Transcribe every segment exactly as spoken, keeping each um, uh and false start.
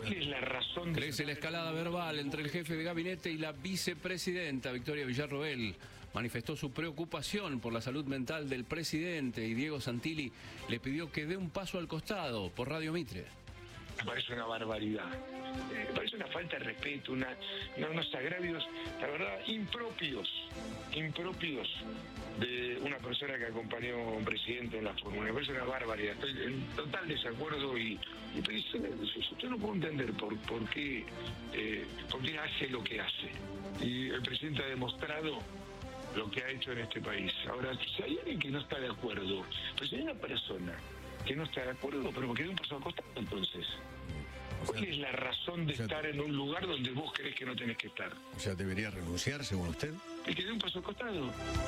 ¿Cuál es la razón? Crece la escalada verbal entre el jefe de gabinete y la vicepresidenta. Victoria Villarroel manifestó su preocupación por la salud mental del presidente y Diego Santilli le pidió que dé un paso al costado por Radio Mitre. Me parece una barbaridad, me parece una falta de respeto, una, unos agravios, la verdad, impropios, impropios de una persona que acompañó a un presidente en la fórmula. Me parece una barbaridad, estoy en total desacuerdo y, y pues, yo no puedo entender por, por, qué, eh, por qué hace lo que hace. Y el presidente ha demostrado lo que ha hecho en este país. Ahora, si hay alguien que no está de acuerdo, pues si hay una persona que no está de acuerdo, pero que dé un paso al costado entonces. ¿Cuál es la razón de estar en un lugar donde vos crees que no tenés que estar? O sea, ¿debería renunciar, según usted? Y que dé un paso al costado.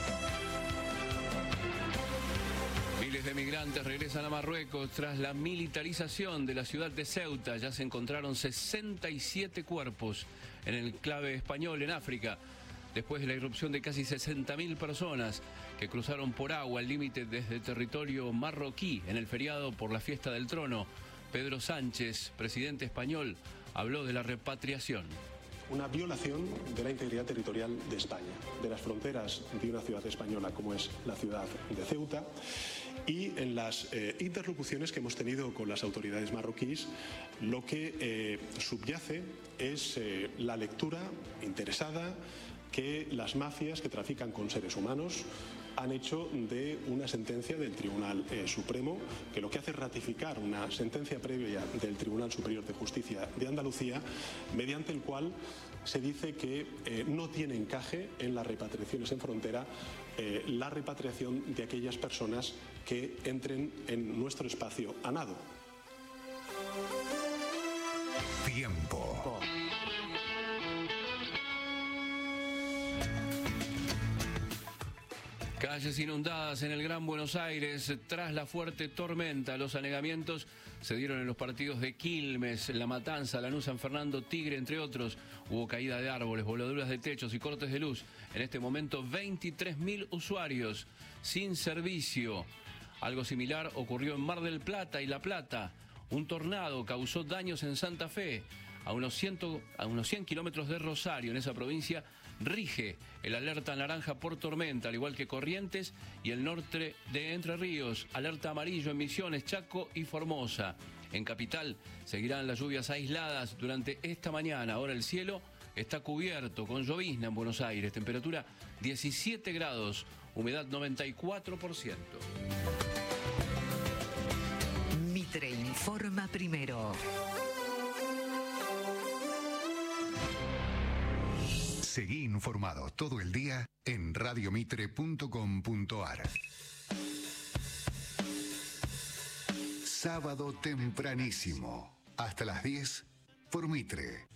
Miles de migrantes regresan a Marruecos tras la militarización de la ciudad de Ceuta. Ya se encontraron sesenta y siete cuerpos en el enclave español en África, después de la irrupción de casi sesenta mil personas que cruzaron por agua el límite desde territorio marroquí en el feriado por la fiesta del trono. Pedro Sánchez, presidente español, habló de la repatriación. Una violación de la integridad territorial de España, de las fronteras de una ciudad española como es la ciudad de Ceuta, y en las eh, interlocuciones que hemos tenido con las autoridades marroquíes, lo que eh, subyace es eh, la lectura interesada que las mafias que trafican con seres humanos han hecho de una sentencia del Tribunal eh, Supremo, que lo que hace es ratificar una sentencia previa del Tribunal Superior de Justicia de Andalucía, mediante el cual se dice que eh, no tiene encaje en las repatriaciones en frontera eh, la repatriación de aquellas personas que entren en nuestro espacio a nado. Tiempo. Calles inundadas en el Gran Buenos Aires tras la fuerte tormenta. Los anegamientos se dieron en los partidos de Quilmes, La Matanza, Lanús, San Fernando, Tigre, entre otros. Hubo caída de árboles, voladuras de techos y cortes de luz. En este momento, veintitrés mil usuarios sin servicio. Algo similar ocurrió en Mar del Plata y La Plata. Un tornado causó daños en Santa Fe. A unos, cien, a unos cien kilómetros de Rosario, en esa provincia, rige el alerta naranja por tormenta, al igual que Corrientes y el norte de Entre Ríos. Alerta amarillo en Misiones, Chaco y Formosa. En Capital seguirán las lluvias aisladas durante esta mañana. Ahora el cielo está cubierto con llovizna en Buenos Aires. Temperatura diecisiete grados, humedad noventa y cuatro por ciento. Mitre informa primero. Seguí informado todo el día en radio mitre punto com punto ar. Sábado tempranísimo, hasta las diez por Mitre.